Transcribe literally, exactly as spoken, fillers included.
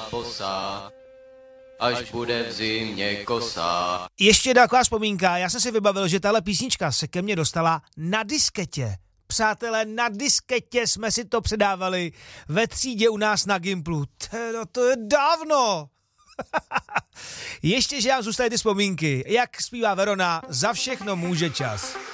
posa, až bude v zimě kosa. Ještě taková vzpomínka, já jsem si vybavil, že tahle písnička se ke mně dostala na disketě. Přátelé, na disketě jsme si to předávali ve třídě u nás na Gimplu. Teda, to je dávno. Ještě, že vám zůstaly ty vzpomínky. Jak zpívá Verona, za všechno může čas.